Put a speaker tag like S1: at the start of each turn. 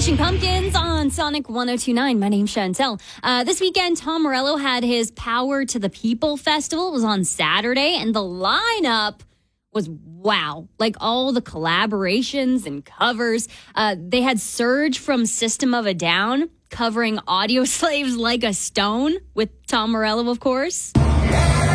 S1: Smashing Pumpkins on Sonic 102.9. My name's Chantel. This weekend, Tom Morello had his Power to the People festival. It was on Saturday, and the lineup was wow. Like all the collaborations and covers. They had Surge from System of a Down covering Audio Slave's Like a Stone with Tom Morello, of course.